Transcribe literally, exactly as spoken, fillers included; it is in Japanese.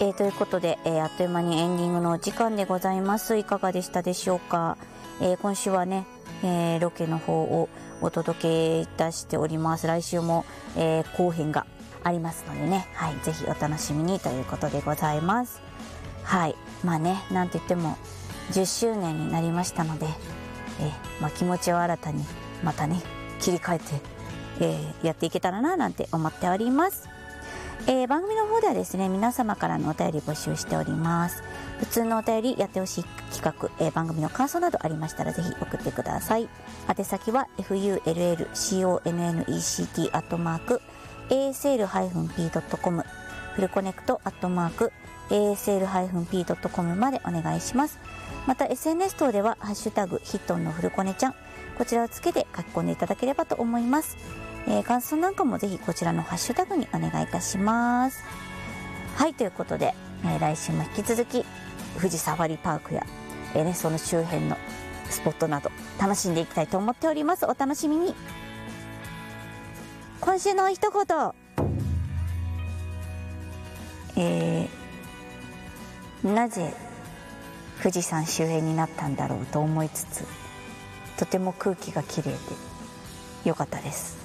えー、ということで、えー、あっという間にエンディングのお時間でございます。いかがでしたでしょうか。えー、今週はね、えー、ロケの方をお届けいたしております。来週も、えー、後編がありますのでね、はい、ぜひお楽しみにということでございます。はい、まあね、なんといってもじゅっしゅうねんになりましたので、えーまあ、気持ちを新たにまたね切り替えて、えー、やっていけたらななんて思っております。えー、番組の方ではですね、皆様からのお便り募集しております。普通のお便り、やってほしい企画、えー、番組の感想などありましたらぜひ送ってください。宛先は エフユーエルエルコンネクト アットマーク エーエスエル ピー ドット コム フルコネクトアットマーク エーエスエル ピー ドット コム までお願いします。また エスエヌエス 等ではハッシュタグヒットンのフルコネちゃん、こちらをつけて書き込んでいただければと思います。えー、感想なんかもぜひこちらのハッシュタグにお願いいたします。はい、ということで、えー、来週も引き続き富士サファリパークや、えーね、その周辺のスポットなど楽しんでいきたいと思っております。お楽しみに。今週の一言、えー、なぜ富士山周辺になったんだろうと思いつつ、とても空気がきれいで良かったです。